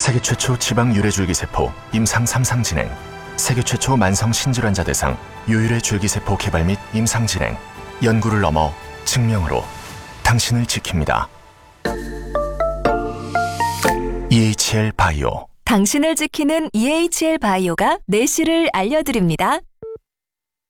세계 최초 지방 유래줄기세포 임상 3상 진행, 세계 최초 만성 신질환자 대상 유일의 줄기세포 개발 및 임상 진행, 연구를 넘어 증명으로 당신을 지킵니다. EHL 바이오. 당신을 지키는 EHL 바이오가 내실을 알려드립니다.